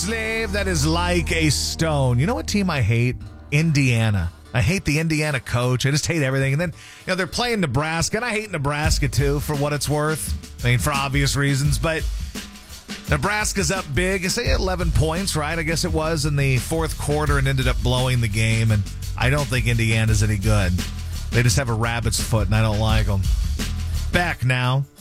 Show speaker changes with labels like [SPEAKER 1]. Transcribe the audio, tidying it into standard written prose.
[SPEAKER 1] Slave that is like a stone. You know what team I hate? Indiana. I hate the Indiana coach. I just hate everything. And then, they're playing Nebraska, and I hate Nebraska too, for what it's worth. I mean, for obvious reasons. But Nebraska's up big. I say 11 points, right? I guess it was in the fourth quarter and ended up blowing the game. And I don't think Indiana's any good. They just have a rabbit's foot, and I don't like them. Back now.